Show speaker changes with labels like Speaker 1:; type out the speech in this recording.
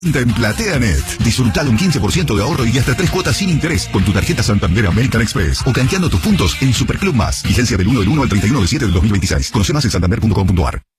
Speaker 1: En PlateaNet. Disfruta de un 15% de ahorro y hasta 3 cuotas sin interés con tu tarjeta Santander American Express o canjeando tus puntos en Superclub Más. Vigencia del 1 del 1 al 31 del 7 del 2026. Conoce más en santander.com.ar.